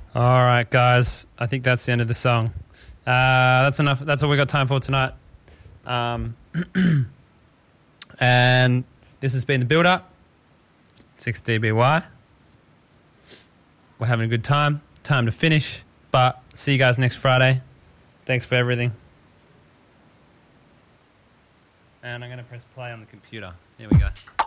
All right, guys. I think that's the end of the song. That's enough. That's all we got time for tonight. And this has been the build-up. 6DBY. We're having a good time. Time to finish. But see you guys next Friday. Thanks for everything. And I'm going to press play on the computer. Here we go.